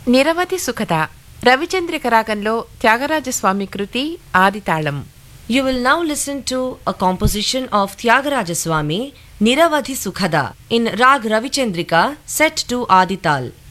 నిరవధి సుఖద రవిచంద్రిక రాగంలో త్యాగరాజస్వామి కృతి ఆదితాళం. You will now listen to a composition of Thyagaraja Swami, Niravadhi Sukhada, in Rag Ravichandrika, set to Adital.